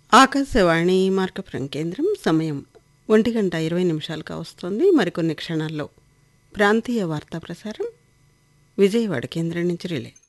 ఆకాశవాణి మార్కపురం కేంద్రం సమయం 1:20 కావస్తోంది. మరికొన్ని క్షణాల్లో ప్రాంతీయ వార్తా ప్రసారం విజయవాడ కేంద్రం నుంచి రిలే.